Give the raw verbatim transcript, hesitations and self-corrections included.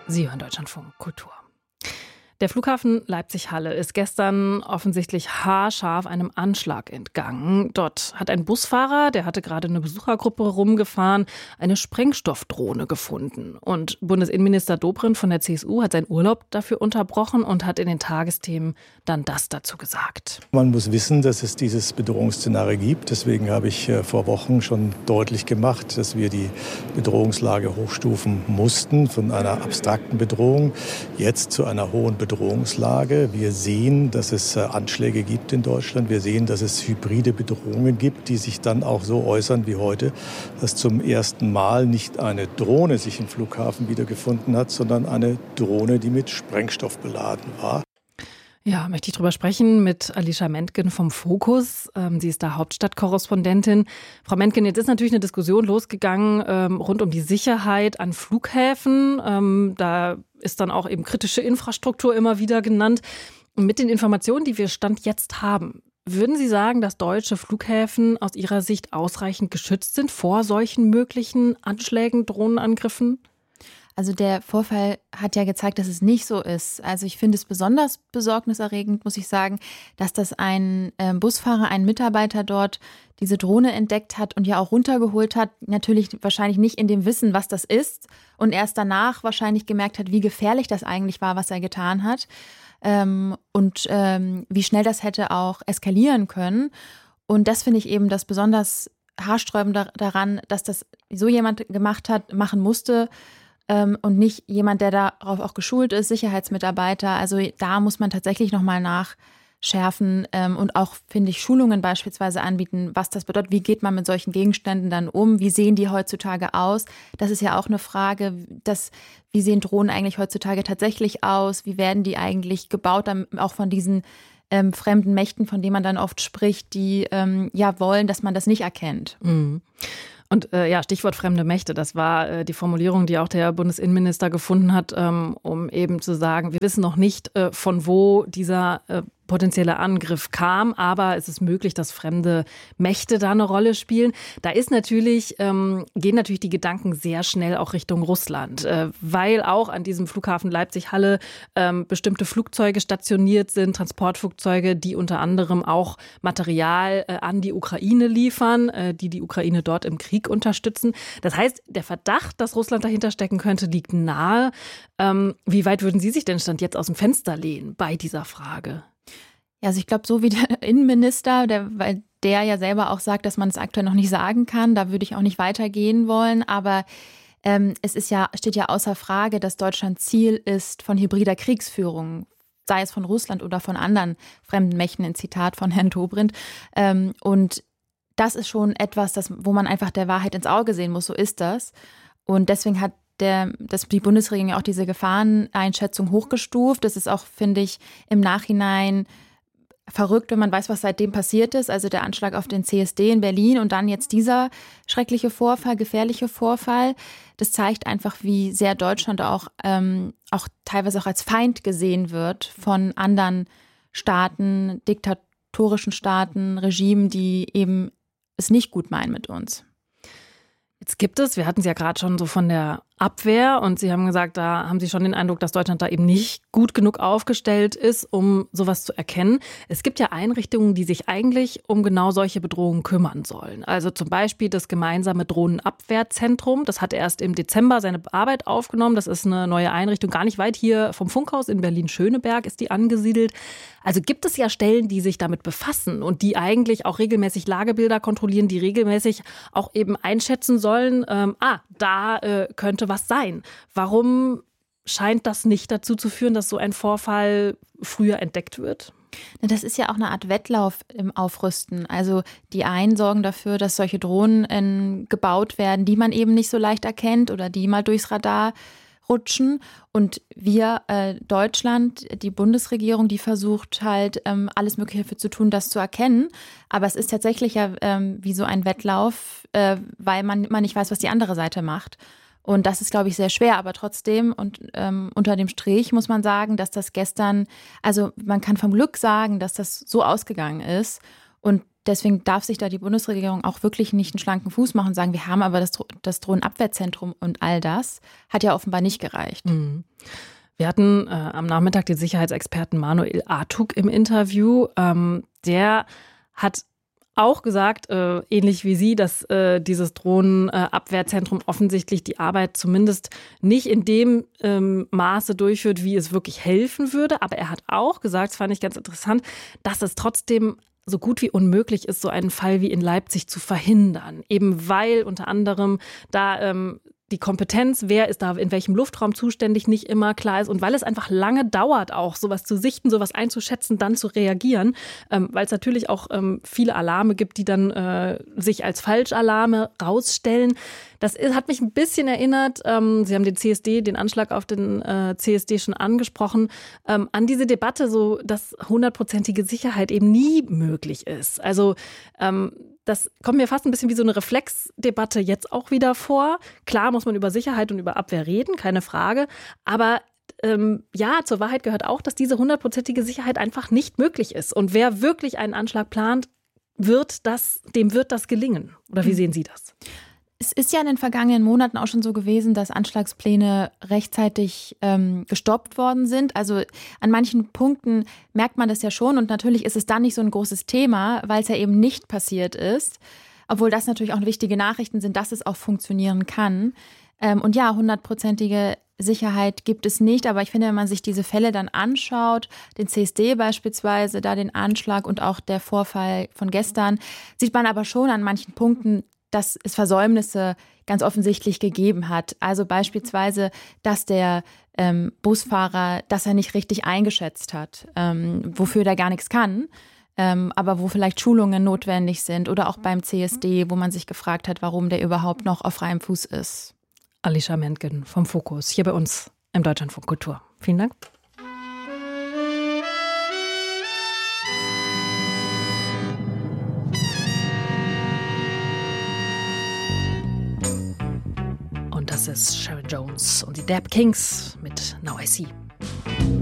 Sie hören Deutschlandfunk Kultur. Der Flughafen Leipzig-Halle ist gestern offensichtlich haarscharf einem Anschlag entgangen. Dort hat ein Busfahrer, der hatte gerade eine Besuchergruppe rumgefahren, eine Sprengstoffdrohne gefunden. Und Bundesinnenminister Dobrindt von der C S U hat seinen Urlaub dafür unterbrochen und hat in den Tagesthemen dann das dazu gesagt. Man muss wissen, dass es dieses Bedrohungsszenario gibt. Deswegen habe ich vor Wochen schon deutlich gemacht, dass wir die Bedrohungslage hochstufen mussten von einer abstrakten Bedrohung jetzt zu einer hohen Bedrohungslage. Wir sehen, dass es Anschläge gibt in Deutschland. Wir sehen, dass es hybride Bedrohungen gibt, die sich dann auch so äußern wie heute, dass zum ersten Mal nicht eine Drohne sich im Flughafen wiedergefunden hat, sondern eine Drohne, die mit Sprengstoff beladen war. Ja, möchte ich drüber sprechen mit Alicia Mentgen vom Fokus. Ähm, sie ist da Hauptstadtkorrespondentin. Frau Mentgen, jetzt ist natürlich eine Diskussion losgegangen ähm, rund um die Sicherheit an Flughäfen. Ähm, da ist dann auch eben kritische Infrastruktur immer wieder genannt. Und mit den Informationen, die wir Stand jetzt haben, würden Sie sagen, dass deutsche Flughäfen aus Ihrer Sicht ausreichend geschützt sind vor solchen möglichen Anschlägen, Drohnenangriffen? Also der Vorfall hat ja gezeigt, dass es nicht so ist. Also ich finde es besonders besorgniserregend, muss ich sagen, dass das ein äh, Busfahrer, ein Mitarbeiter dort diese Drohne entdeckt hat und ja auch runtergeholt hat. Natürlich wahrscheinlich nicht in dem Wissen, was das ist. Und erst danach wahrscheinlich gemerkt hat, wie gefährlich das eigentlich war, was er getan hat. Ähm, und ähm, wie schnell das hätte auch eskalieren können. Und das finde ich eben das besonders haarsträubende daran, dass das so jemand gemacht hat, machen musste, und nicht jemand, der darauf auch geschult ist, Sicherheitsmitarbeiter. Also da muss man tatsächlich nochmal nachschärfen und auch, finde ich, Schulungen beispielsweise anbieten, was das bedeutet. Wie geht man mit solchen Gegenständen dann um? Wie sehen die heutzutage aus? Das ist ja auch eine Frage, dass, wie sehen Drohnen eigentlich heutzutage tatsächlich aus? Wie werden die eigentlich gebaut, auch von diesen ähm, fremden Mächten, von denen man dann oft spricht, die ähm, ja wollen, dass man das nicht erkennt. Mhm. Und äh, ja, Stichwort fremde Mächte, das war äh, die Formulierung, die auch der Bundesinnenminister gefunden hat, ähm, um eben zu sagen, wir wissen noch nicht, äh, von wo dieser äh, potenzielle Angriff kam, aber es ist möglich, dass fremde Mächte da eine Rolle spielen. Da ist natürlich, ähm, gehen natürlich die Gedanken sehr schnell auch Richtung Russland, äh, weil auch an diesem Flughafen Leipzig-Halle ähm, bestimmte Flugzeuge stationiert sind, Transportflugzeuge, die unter anderem auch Material äh, an die Ukraine liefern, äh, die die Ukraine dort im Krieg unterstützen. Das heißt, der Verdacht, dass Russland dahinter stecken könnte, liegt nahe. Ähm, wie weit würden Sie sich denn Stand jetzt aus dem Fenster lehnen bei dieser Frage? Ja, also ich glaube, so wie der Innenminister, der, weil der ja selber auch sagt, dass man es aktuell noch nicht sagen kann, da würde ich auch nicht weitergehen wollen. Aber ähm, es ist ja, steht ja außer Frage, dass Deutschland Ziel ist von hybrider Kriegsführung, sei es von Russland oder von anderen fremden Mächten, ein Zitat von Herrn Dobrindt. Ähm, und das ist schon etwas, das, wo man einfach der Wahrheit ins Auge sehen muss. So ist das. Und deswegen hat der, das, die Bundesregierung ja auch diese Gefahreneinschätzung hochgestuft. Das ist auch, finde ich, im Nachhinein verrückt, wenn man weiß, was seitdem passiert ist. Also der Anschlag auf den C S D in Berlin und dann jetzt dieser schreckliche Vorfall, gefährliche Vorfall. Das zeigt einfach, wie sehr Deutschland auch, ähm, auch teilweise auch als Feind gesehen wird von anderen Staaten, diktatorischen Staaten, Regimen, die eben es nicht gut meinen mit uns. Jetzt gibt es, wir hatten es ja gerade schon so von der Abwehr und Sie haben gesagt, da haben Sie schon den Eindruck, dass Deutschland da eben nicht gut genug aufgestellt ist, um sowas zu erkennen. Es gibt ja Einrichtungen, die sich eigentlich um genau solche Bedrohungen kümmern sollen. Also zum Beispiel das gemeinsame Drohnenabwehrzentrum. Das hat erst im Dezember seine Arbeit aufgenommen. Das ist eine neue Einrichtung, gar nicht weit hier vom Funkhaus in Berlin-Schöneberg ist die angesiedelt. Also gibt es ja Stellen, die sich damit befassen und die eigentlich auch regelmäßig Lagebilder kontrollieren, die regelmäßig auch eben einschätzen sollen, ähm, ah, da äh, könnte was sein. Warum scheint das nicht dazu zu führen, dass so ein Vorfall früher entdeckt wird? Das ist ja auch eine Art Wettlauf im Aufrüsten. Also die einen sorgen dafür, dass solche Drohnen äh, gebaut werden, die man eben nicht so leicht erkennt oder die mal durchs Radar rutschen. Und wir, äh, Deutschland, die Bundesregierung, die versucht halt ähm, alles Mögliche dafür zu tun, das zu erkennen. Aber es ist tatsächlich ja ähm, wie so ein Wettlauf, äh, weil man, man nicht weiß, was die andere Seite macht. Und das ist, glaube ich, sehr schwer. Aber trotzdem und ähm, unter dem Strich muss man sagen, dass das gestern, also man kann vom Glück sagen, dass das so ausgegangen ist. Und deswegen darf sich da die Bundesregierung auch wirklich nicht einen schlanken Fuß machen und sagen, wir haben aber das, das Drohnenabwehrzentrum und all das. Hat ja offenbar nicht gereicht. Mhm. Wir hatten äh, am Nachmittag den Sicherheitsexperten Manuel Artug im Interview. Ähm, der hat auch gesagt, äh, ähnlich wie Sie, dass äh, dieses Drohnenabwehrzentrum äh, offensichtlich die Arbeit zumindest nicht in dem ähm, Maße durchführt, wie es wirklich helfen würde. Aber er hat auch gesagt, das fand ich ganz interessant, dass es trotzdem so gut wie unmöglich ist, so einen Fall wie in Leipzig zu verhindern. Eben weil unter anderem da ähm, die Kompetenz, wer ist da in welchem Luftraum zuständig, nicht immer klar ist und weil es einfach lange dauert, auch sowas zu sichten, sowas einzuschätzen, dann zu reagieren, ähm, weil es natürlich auch ähm, viele Alarme gibt, die dann äh, sich als Falschalarme rausstellen. Das ist, hat mich ein bisschen erinnert, ähm, Sie haben den C S D, den Anschlag auf den äh, C S D schon angesprochen, ähm, an diese Debatte, so dass hundertprozentige Sicherheit eben nie möglich ist. Also ähm, das kommt mir fast ein bisschen wie so eine Reflexdebatte jetzt auch wieder vor. Klar muss man über Sicherheit und über Abwehr reden, keine Frage. Aber ähm, ja, zur Wahrheit gehört auch, dass diese hundertprozentige Sicherheit einfach nicht möglich ist. Und wer wirklich einen Anschlag plant, wird das, dem wird das gelingen. Oder wie sehen Sie das? Es ist ja in den vergangenen Monaten auch schon so gewesen, dass Anschlagspläne rechtzeitig ähm, gestoppt worden sind. Also an manchen Punkten merkt man das ja schon und natürlich ist es dann nicht so ein großes Thema, weil es ja eben nicht passiert ist. Obwohl das natürlich auch wichtige Nachrichten sind, dass es auch funktionieren kann. Ähm, und ja, hundertprozentige Sicherheit gibt es nicht. Aber ich finde, wenn man sich diese Fälle dann anschaut, den C S D beispielsweise, da den Anschlag und auch der Vorfall von gestern, sieht man aber schon an manchen Punkten, dass es Versäumnisse ganz offensichtlich gegeben hat. Also beispielsweise, dass der ähm, Busfahrer, dass er nicht richtig eingeschätzt hat, ähm, wofür der gar nichts kann, ähm, aber wo vielleicht Schulungen notwendig sind oder auch beim C S D, wo man sich gefragt hat, warum der überhaupt noch auf freiem Fuß ist. Alicia Mentgen vom Fokus hier bei uns im Deutschlandfunk Kultur. Vielen Dank. Das ist Sharon Jones und die Dap Kings mit Now I See.